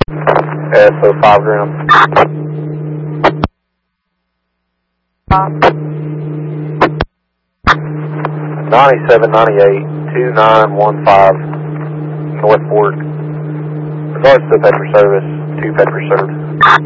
So 5 grams. 9798 2915 North Fork. Regards to Petro Service, 2 Petro Service.